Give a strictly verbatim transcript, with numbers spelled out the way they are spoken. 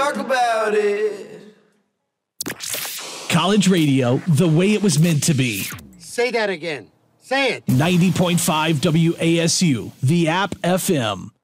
talk about it. College radio, the way it was meant to be. Say that again. Say it. ninety point five W A S U, the app F M.